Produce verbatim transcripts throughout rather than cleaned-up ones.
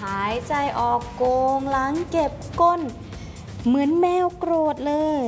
หายใจออกโกงหลังเก็บก้นเหมือนแมวโกรธเลย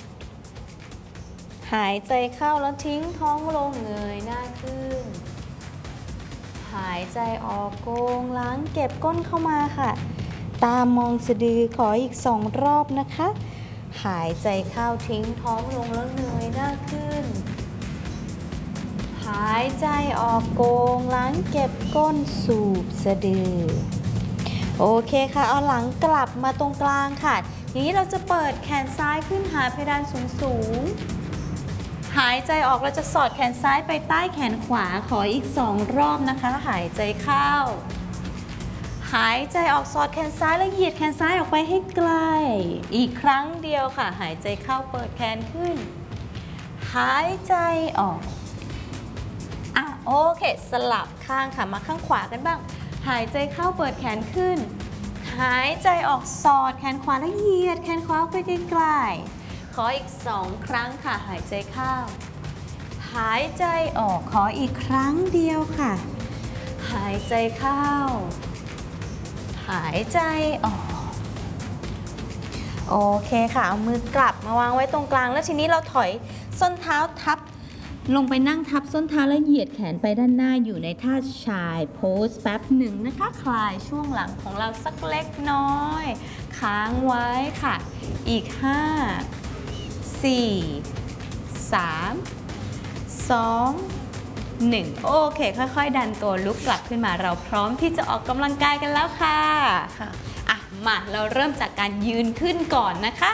หายใจเข้าแล้วทิ้งท้องลงเงยหน้าขึ้นหายใจออกโกงหลังเก็บก้นเข้ามาค่ะตามมองสะดือขออีกสองรอบนะคะหายใจเข้าทิ้งท้องลงแล้วเงยหน้าขึ้นหายใจออกโกงหลังเก็บก้นสูบสะดือโอเคค่ะเอาหลังกลับมาตรงกลางค่ะทีนี้เราจะเปิดแขนซ้ายขึ้นหาเพดานสูงๆหายใจออกเราจะสอดแขนซ้ายไปใต้แขนขวาขออีกสองรอบนะคะหายใจเข้าหายใจออกสอดแขนซ้ายแล้วเหยียดแขนซ้ายออกไปให้ไกลอีกครั้งเดียวค่ะหายใจเข้าเปิดแขนขึ้นหายใจออกอ่ะโอเคสลับข้างค่ะมาข้างขวากันบ้างหายใจเข้าเปิดแขนขึ้นหายใจออกสอดแขนขวาแล้วเหยียดแขนขวาไปไกลๆขออีกสองครั้งค่ะหายใจเข้าหายใจออกขออีกครั้งเดียวค่ะหายใจเข้าหายใจออกโอเคค่ะเอามือกลับมาวางไว้ตรงกลางแล้วทีนี้เราถอยส้นเท้าทับลงไปนั่งทับส้นเท้าแล้วเหยียดแขนไปด้านหน้าอยู่ในท่าชายโพสแป๊บหนึ่งนะคะคลายช่วงหลังของเราสักเล็กน้อยค้างไว้ค่ะอีกห้า สี่ สาม สอง หนึ่งโอเคค่อยๆดันตัวลุกกลับขึ้นมาเราพร้อมที่จะออกกำลังกายกันแล้วค่ะค่ะอ่ะมาเราเริ่มจากการยืนขึ้นก่อนนะคะ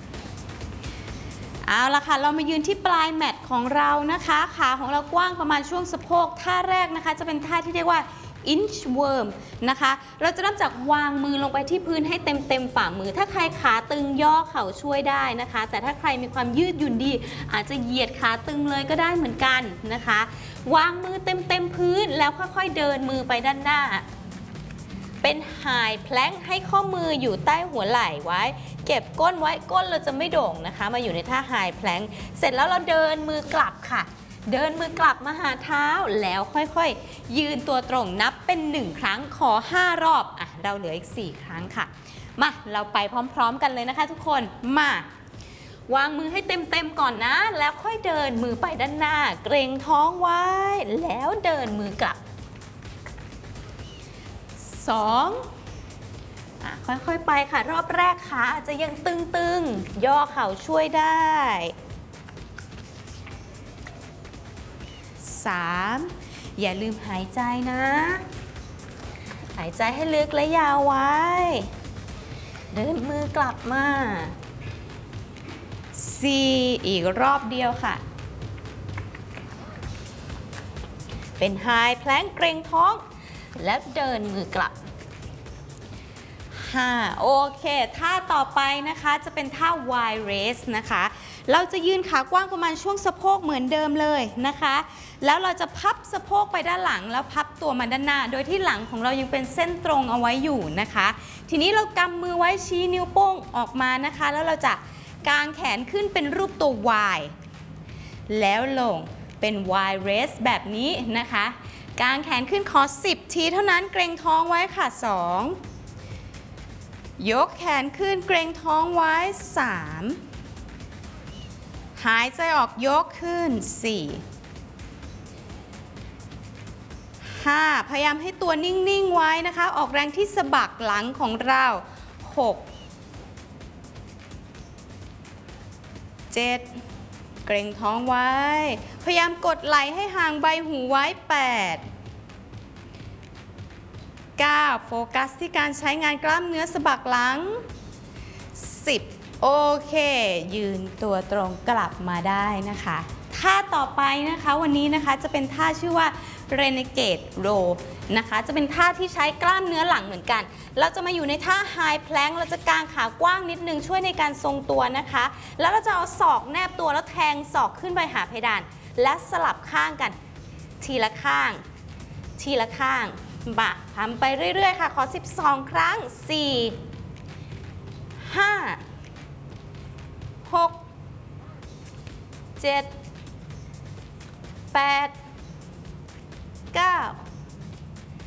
เอาละค่ะเรามายืนที่ปลายแมตของเรานะคะขาของเรากว้างประมาณช่วงสะโพกท่าแรกนะคะจะเป็นท่าที่เรียกว่า inchworm นะคะเราจะเริ่มจากวางมือลงไปที่พื้นให้เต็มเต็มฝ่ามือถ้าใครขาตึงย่อเข่าช่วยได้นะคะแต่ถ้าใครมีความยืดหยุ่นดีอาจจะเหยียดขาตึงเลยก็ได้เหมือนกันนะคะวางมือเต็มเต็มพื้นแล้วค่อยๆเดินมือไปด้านหน้าเป็นไฮแพลงค์ให้ข้อมืออยู่ใต้หัวไหล่ไว้เก็บก้นไว้ก้นเราจะไม่โด่งนะคะมาอยู่ในท่าไฮแพลงค์เสร็จแล้วเราเดินมือกลับค่ะเดินมือกลับมาหาเท้าแล้วค่อยๆยืนตัวตรงนับเป็นหนึ่งครั้งขอห้ารอบอ่ะเราเหลืออีกสี่ครั้งค่ะมาเราไปพร้อมๆกันเลยนะคะทุกคนมาวางมือให้เต็มๆก่อนนะแล้วค่อยเดินมือไปด้านหน้าเกรงท้องไว้แล้วเดินมือกลับสองอ่ะค่อยๆไปค่ะรอบแรกขาอาจจะยังตึงๆย่อเข่าช่วยได้สามอย่าลืมหายใจนะหายใจให้ลึกและยาวไว้เดินมือกลับมาสี่อีกรอบเดียวค่ะเป็นไฮแพลงค์เกรงท้องแล้วเดินมือกลับห้าโอเคท่าต่อไปนะคะจะเป็นท่า Y raise นะคะเราจะยืนขากว้างประมาณช่วงสะโพกเหมือนเดิมเลยนะคะแล้วเราจะพับสะโพกไปด้านหลังแล้วพับตัวมาด้านหน้าโดยที่หลังของเรายังเป็นเส้นตรงเอาไว้อยู่นะคะทีนี้เรากำมือไว้ชี้นิ้วโป้งออกมานะคะแล้วเราจะกางแขนขึ้นเป็นรูปตัว Y แล้วลงเป็น Y raise แบบนี้นะคะกางแขนขึ้นขอสิบทีเท่านั้นเกรงท้องไว้ค่ะสองยกแขนขึ้นเกรงท้องไว้สามหายใจออกยกขึ้นสี่ห้าพยายามให้ตัวนิ่งๆไว้นะคะออกแรงที่สะบักหลังของเราหกเจ็ดเกรงท้องไว้พยายามกดไหล่ให้ห่างใบหูไว้แปด เก้าโฟกัสที่การใช้งานกล้ามเนื้อสะบักหลังสิบโอเคยืนตัวตรงกลับมาได้นะคะท่าต่อไปนะคะวันนี้นะคะจะเป็นท่าชื่อว่า Renegade Row นะคะจะเป็นท่าที่ใช้กล้ามเนื้อหลังเหมือนกันเราจะมาอยู่ในท่า High Plank เราจะกางขากว้างนิดนึงช่วยในการทรงตัวนะคะแล้วเราจะเอาศอกแนบตัวแล้วแทงศอกขึ้นไปหาเพดานและสลับข้างกันทีละข้างทีละข้างบะทำไปเรื่อยๆค่ะขอสิบสองครั้งสี่ ห้า หก เจ็ด แปด เก้า